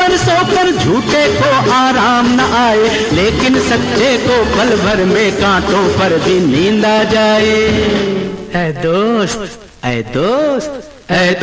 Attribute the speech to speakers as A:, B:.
A: पर सोकर झूठे को आराम न आए, लेकिन सच्चे को पल भर में कांटों पर भी नींद आ जाए। ऐ दोस्त, ऐ दोस्त, ऐ